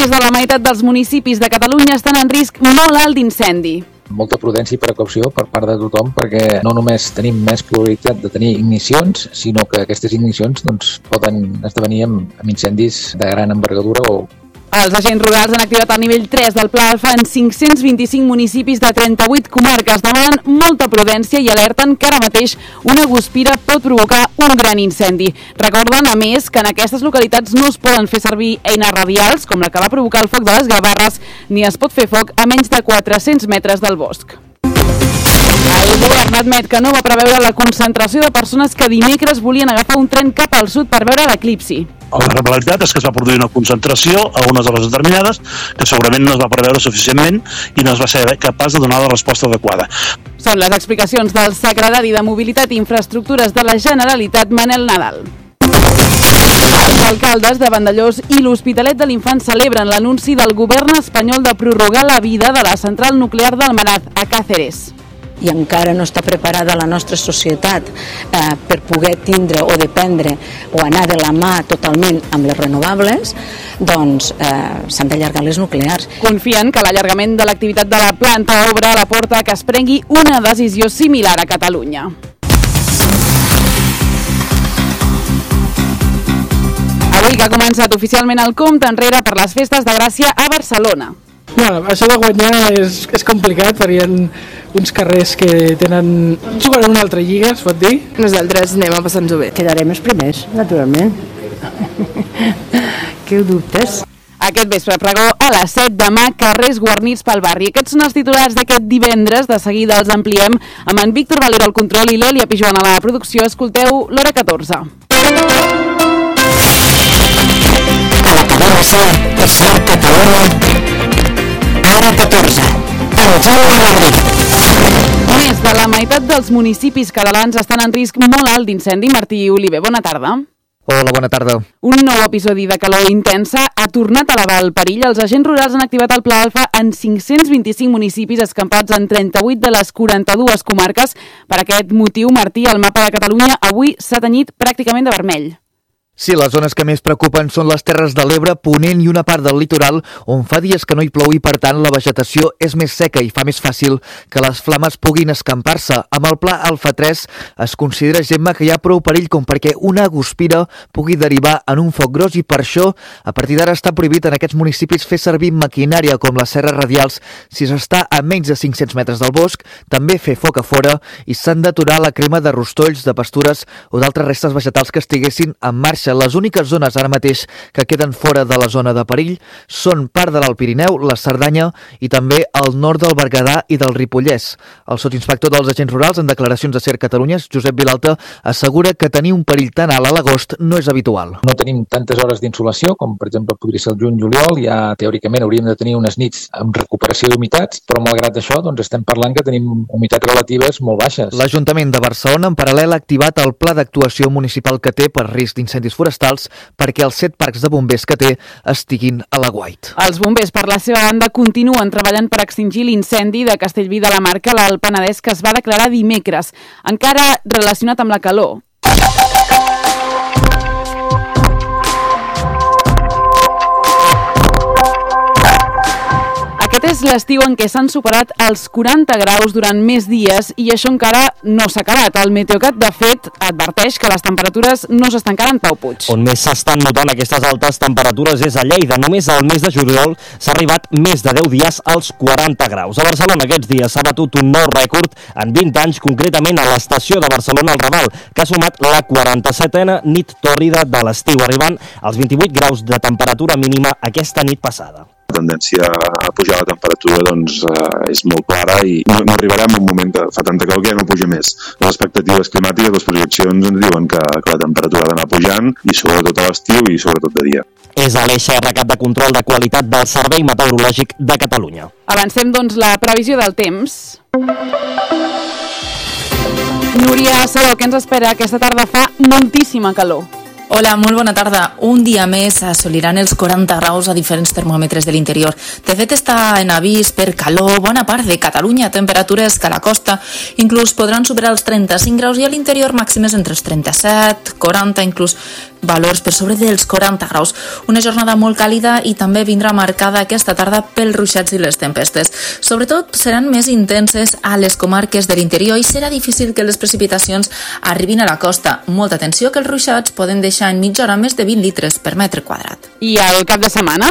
Més de la meitat dels municipis de Catalunya estan en risc molt alt d'incendi. Molta prudència i precaució per part de tothom, perquè no només tenim més probabilitat de tenir ignicions, sinó que aquestes ignicions poden esdevenir amb incendis de gran envergadura o... Els agents rurals han activat el nivell 3 del Pla Alfa en 525 municipis de 38 comarques. Demanen molta prudència i alerten que ara mateix una guspira pot provocar un gran incendi. Recorden, a més, que en aquestes localitats no es poden fer servir eines radials, com la que va provocar el foc de les Gavarres, ni es pot fer foc a menys de 400 metres del bosc. El govern admet que no va preveure la concentració de persones que dimecres volien agafar un tren cap al sud per veure l'eclipsi. La realitat és que es va produir una concentració a unes hores determinades que segurament no es va preveure suficientment i no es va ser capaç de donar la resposta adequada. Són les explicacions del secretari de Mobilitat i Infraestructures de la Generalitat, Manel Nadal. Els alcaldes de Vandellòs i l'Hospitalet de l'Infant celebren l'anunci del govern espanyol de prorrogar la vida de la central nuclear d'Almaraz, a Cáceres. I encara no està preparada la nostra societat per poder tindre o dependre o anar de la mà totalment amb les renovables, doncs s'han d'allargar les nuclears. Confien que l'allargament de l'activitat de la planta obre la porta que es prengui una decisió similar a Catalunya. Avui que ha començat oficialment el compte enrere per les festes de Gràcia a Barcelona. Bueno, això de guanyar és complicat, perquè hi ha uns carrers que tenen... Juguen a una altra lliga, es pot dir? Nosaltres anem a passar-nos-ho bé. Quedarem els primers, naturalment. Què ho dubtes? Aquest vespre pregó a les 7, demà carrers guarnits pel barri. Aquests són els titulars d'aquest divendres. De seguida els ampliem amb en Víctor Valero al control i l'Èlia Pijuan a la producció. Escolteu l'hora 14. A la cadena C, Smart Catalunya, hora 14, amb Jaume Rodríguez. Més de la meitat dels municipis catalans estan en risc molt alt d'incendi. Martí Oliver, bona tarda. Hola, bona tarda. Un nou episodi de calor intensa ha tornat a elevar el perill. Els agents rurals han activat el Pla Alfa en 525 municipis escampats en 38 de les 42 comarques. Per aquest motiu, Martí, el mapa de Catalunya avui s'ha tenyit pràcticament de vermell. Sí, les zones que més preocupen són les Terres de l'Ebre, Ponent i una part del litoral, on fa dies que no hi plou i, per tant, la vegetació és més seca i fa més fàcil que les flames puguin escampar-se. Amb el Pla Alfa 3 es considera, Gemma, que hi ha prou perill com perquè una guspira pugui derivar en un foc gros i per això, a partir d'ara està prohibit en aquests municipis fer servir maquinària com les serres radials si s'està a menys de 500 metres del bosc, també fer foc a fora i s'han d'aturar la crema de rostolls, de pastures o d'altres restes vegetals que estiguessin en marxa. Les úniques zones ara mateix que queden fora de la zona de perill són part de l'Alt Pirineu, la Cerdanya i també el nord del Berguedà i del Ripollès. El sotsinspector dels agents rurals en declaracions a SER Catalunya, Josep Vilalta, assegura que tenir un perill tan alt a l'agost no és habitual. No tenim tantes hores d'insolació com, per exemple, podria ser el juny-juliol. Ja teòricament hauríem de tenir unes nits amb recuperació d'humitats, però malgrat això estem parlant que tenim humitats relatives molt baixes. L'Ajuntament de Barcelona, en paral·lel, ha activat el pla d'actuació municipal que té per risc d'incendis forestals perquè els 7 parcs de bombers que té estiguin a l'aguait. Els bombers, per la seva banda, continuen treballant per extingir l'incendi de Castellví de la Marca, l'Alt Penedès, que es va declarar dimecres, encara relacionat amb la calor. Aquest és l'estiu en què s'han superat els 40 graus durant més dies i això encara no s'ha acabat. El Meteocat, de fet, adverteix que les temperatures no s'estancaran, Pau Puig. On més s'estan notant aquestes altes temperatures és a Lleida. Només al mes de juliol s'ha arribat més de 10 dies als 40 graus. A Barcelona aquests dies s'ha batut un nou rècord en 20 anys, concretament a l'estació de Barcelona al Raval, que ha sumat la 47a nit tòrrida de l'estiu, arribant als 28 graus de temperatura mínima aquesta nit passada. La tendència a pujar la temperatura és molt clara i no arribarem a un moment que fa tanta calor que ja no puja més. Les expectatives climàtiques, les projeccions ens diuen que la temperatura ha d'anar pujant i sobretot a l'estiu i sobretot de dia. És a l'eix RCAT de control de qualitat del Servei Meteorològic de Catalunya. Avancem, doncs, la previsió del temps. Núria Saló, què ens espera? Aquesta tarda fa moltíssima calor. Hola, molt bona tarda. Un dia més assoliran els 40 graus a diferents termòmetres de l'interior. De fet, està en avís per calor bona part de Catalunya, temperatures que a la costa inclús podran superar els 35 graus i a l'interior màximes entre els 37, 40, inclús valors per sobre dels 40 graus. Una jornada molt càlida i també vindrà marcada aquesta tarda pels ruixats i les tempestes. Sobretot seran més intenses a les comarques de l'interior i serà difícil que les precipitacions arribin a la costa. Molta atenció que els ruixats poden deixar en mitja hora més de 20 litres per metre quadrat. I al cap de setmana?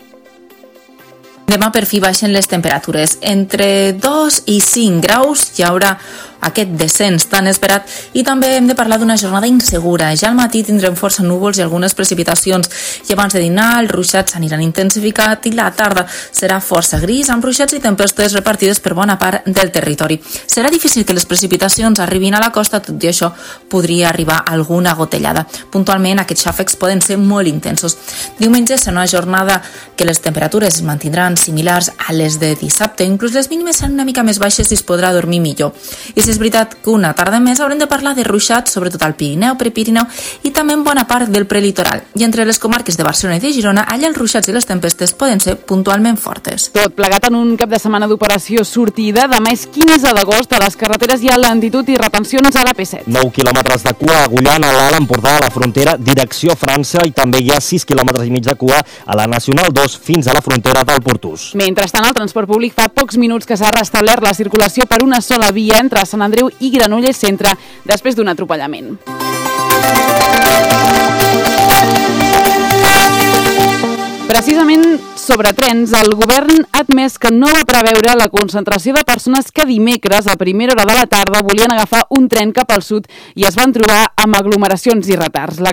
Demà per fi baixen les temperatures. Entre 2 i 5 graus hi haurà aquest descens tan esperat i també hem de parlar d'una jornada insegura. Ja al matí tindrem força núvols i algunes precipitacions i abans de dinar els ruixats s'aniran intensificat i la tarda serà força gris amb ruixats i tempestes repartides per bona part del territori. Serà difícil que les precipitacions arribin a la costa, tot i això podria arribar alguna gotellada. Puntualment aquests xàfecs poden ser molt intensos. Diumenge serà una jornada que les temperatures es mantindran similars a les de dissabte, inclús les mínimes seran una mica més baixes i es podrà dormir millor. I és veritat que una tarda més haurem de parlar de ruixats, sobretot al Pirineu, Prepirineu i també en bona part del prelitoral. I entre les comarques de Barcelona i de Girona, allà els ruixats i les tempestes poden ser puntualment fortes. Tot plegat en un cap de setmana d'operació sortida. Demà és 15 d'agost, a les carreteres hi ha lentitud i retencions a la P7. 9 quilòmetres de cua a Agullana, a l'Alt Empordà, a la frontera, direcció França, i també hi ha 6 quilòmetres i mig de cua a la Nacional 2 fins a la frontera del Portús. Mentrestant, el transport públic fa pocs minuts que s'ha restablert la circulació per una sola via entre Sant Andreu i Granollers Centre després d'un atropellament. Precisament sobre trens, el govern ha admès que no va preveure la concentració de persones que dimecres a primera hora de la tarda volien agafar un tren cap al sud i es van trobar amb aglomeracions i retards.